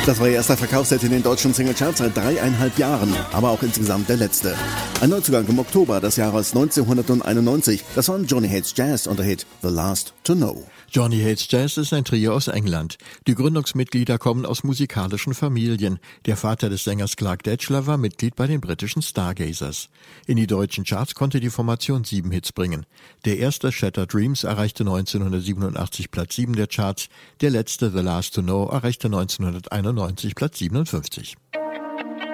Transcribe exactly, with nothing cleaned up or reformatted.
Das war ihr erster Verkaufshit in den deutschen Singlecharts seit dreieinhalb Jahren, aber auch insgesamt der letzte. Ein Neuzugang im Oktober des Jahres neunzehnhunderteinundneunzig, das Song Johnny Hates Jazz und der Hit The Last to Know. Johnny Hates Jazz ist ein Trio aus England. Die Gründungsmitglieder kommen aus musikalischen Familien. Der Vater des Sängers Clark Datchler war Mitglied bei den britischen Stargazers. In die deutschen Charts konnte die Formation sieben Hits bringen. Der erste, Shattered Dreams, erreichte neunzehnhundertsiebenundachtzig Platz sieben der Charts. Der letzte, The Last to Know, erreichte neunzehnhunderteinundneunzig Platz siebenundfünfzig.